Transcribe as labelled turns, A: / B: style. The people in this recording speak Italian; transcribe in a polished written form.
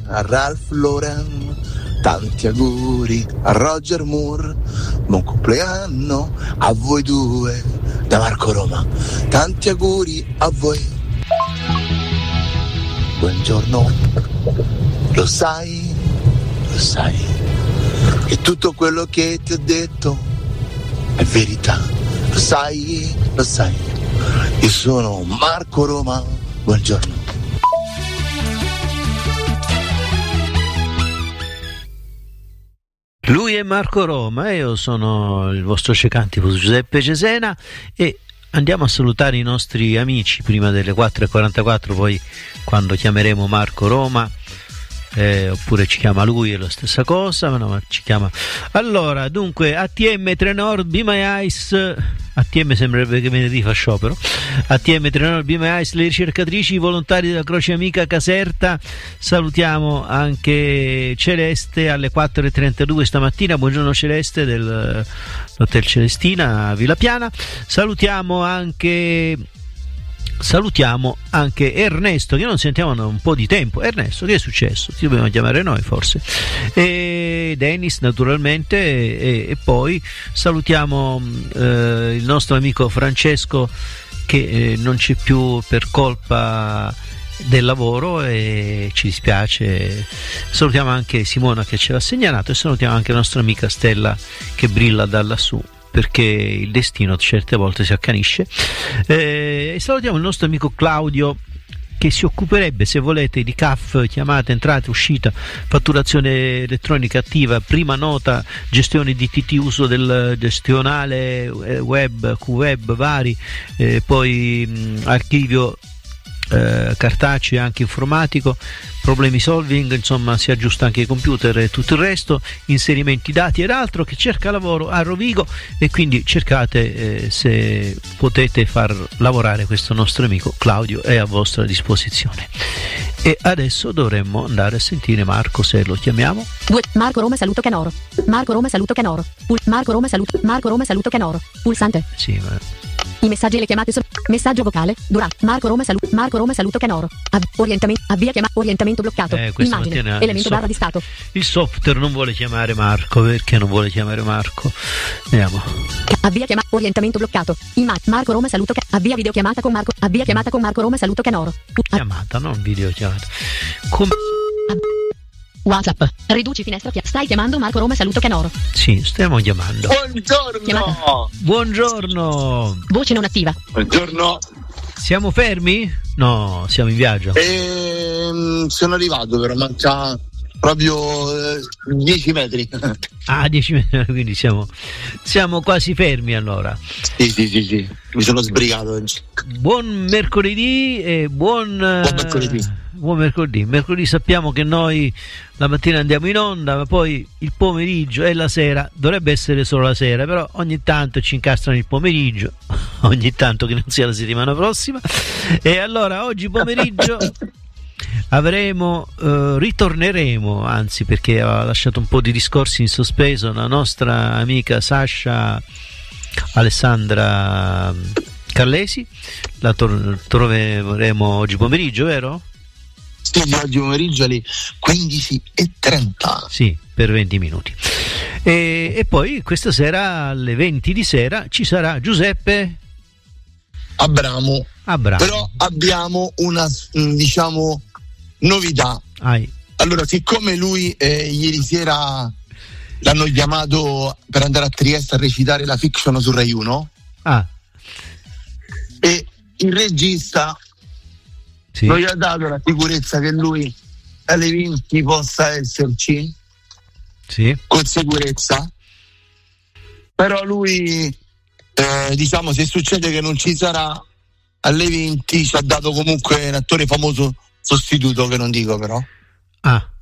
A: a Ralph Lauren, tanti auguri a Roger Moore, buon compleanno a voi due, da Marco Roma, tanti auguri a voi. Buongiorno, lo sai, che tutto quello che ti ho detto è verità, lo sai, io sono Marco Roma, buongiorno.
B: Lui è Marco Roma e io sono il vostro cecantibus Giuseppe Cesena e andiamo a salutare i nostri amici prima delle 4:44, poi quando chiameremo Marco Roma, oppure ci chiama lui, è la stessa cosa, ma ci chiama. Allora, dunque, ATM Trenord Be My Ice, ATM sembrerebbe che venerdì fa sciopero, ATM Trenord Be My Ice, le ricercatrici, i volontari della Croce Amica Caserta, salutiamo anche Celeste alle 4:32 stamattina, buongiorno Celeste dell'Hotel Celestina a Villa Piana, salutiamo anche Ernesto che non sentiamo da un po' di tempo. Ernesto, che è successo? Ti dobbiamo chiamare noi forse, e Dennis naturalmente, e poi salutiamo il nostro amico Francesco che non c'è più per colpa del lavoro e ci dispiace. Salutiamo anche Simona che ce l'ha segnalato e salutiamo anche la nostra amica Stella che brilla da lassù, perché il destino certe volte si accanisce. E salutiamo il nostro amico Claudio che si occuperebbe, se volete, di CAF, chiamate, entrate, uscita, fatturazione elettronica attiva, prima nota, gestione di TT, uso del gestionale web, QWeb vari, poi archivio cartaceo e anche informatico, problemi solving, insomma si aggiusta anche i computer e tutto il resto, inserimenti dati ed altro, che cerca lavoro a Rovigo, e quindi cercate se potete far lavorare questo nostro amico Claudio, è a vostra disposizione. E adesso dovremmo andare a sentire Marco, se lo chiamiamo.
C: Marco Roma saluto Canoro, Marco Roma saluto Canoro, Marco Roma saluto Canoro, pulsante.
B: Sì, ma
C: i messaggi e le chiamate sono messaggio vocale Marco Roma saluto Canoro, orientamento bloccato, immagine elemento barra di stato.
B: Il software non vuole chiamare Marco. Perché non vuole chiamare Marco? Andiamo.
C: Orientamento bloccato, Marco Roma saluto avvia videochiamata con Marco, Roma saluto Canoro.
B: Chiamata, non videochiamata.
C: WhatsApp, riduci finestra, stai chiamando Marco Roma saluto Canoro.
B: Sì, stiamo chiamando.
A: Buongiorno.
C: Chiamata.
B: Buongiorno.
C: Voce non attiva.
A: Buongiorno.
B: Siamo fermi? No, siamo in viaggio.
A: Sono arrivato, però manca proprio 10 metri.
B: 10 metri, quindi siamo quasi fermi allora.
A: Sì, mi sono sbrigato oggi.
B: Buon mercoledì e buon mercoledì. Buon mercoledì. Mercoledì sappiamo che noi la mattina andiamo in onda, ma poi il pomeriggio e la sera, dovrebbe essere solo la sera, però ogni tanto ci incastrano il pomeriggio, ogni tanto, che non sia la settimana prossima. E allora oggi pomeriggio ritorneremo, anzi, perché ha lasciato un po' di discorsi in sospeso la nostra amica Sasha Alessandra Carlesi. La troveremo oggi pomeriggio, vero?
A: Sì, oggi pomeriggio alle 15:30.
B: Sì, per 20 minuti. E poi questa sera alle 20 di sera ci sarà Giuseppe
A: Abramo. Però abbiamo una, novità. Allora, siccome lui ieri sera l'hanno chiamato per andare a Trieste a recitare la fiction su Rai 1, e il regista non gli ha dato la sicurezza che lui alle 20 possa esserci con sicurezza, però lui se succede che non ci sarà alle 20 ci ha dato comunque un attore famoso sostituto, che non dico però.